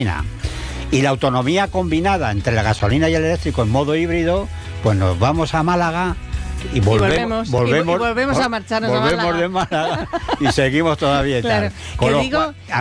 y la autonomía combinada entre la gasolina y el eléctrico en modo híbrido, pues nos vamos a Málaga y volvemos a marcharnos a Málaga. de Málaga y seguimos todavía y claro, tal.